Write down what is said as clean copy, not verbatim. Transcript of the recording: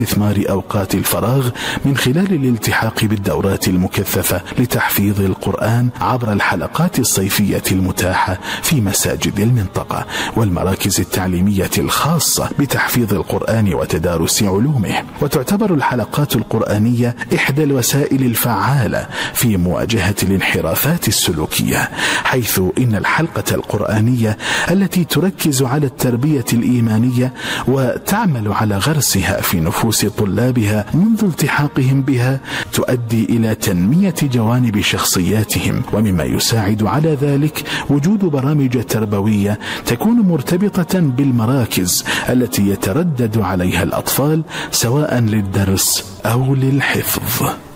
استثمار أوقات الفراغ من خلال الالتحاق بالدورات المكثفة لتحفيظ القرآن عبر الحلقات الصيفية المتاحة في مساجد المنطقة والمراكز التعليمية الخاصة بتحفيظ القرآن وتدارس علومه. وتعتبر الحلقات القرآنية إحدى الوسائل الفعالة في مواجهة الانحرافات السلوكية، حيث إن الحلقة القرآنية التي تركز على التربية الإيمانية وتعمل على غرسها في نفوس طلابها منذ التحاقهم بها تؤدي إلى تنمية جوانب شخصياتهم، ومما يساعد على ذلك وجود برامج تربوية تكون مرتبطة بالمراكز التي يتردد عليها الأطفال سواء للدرس أو للحفظ.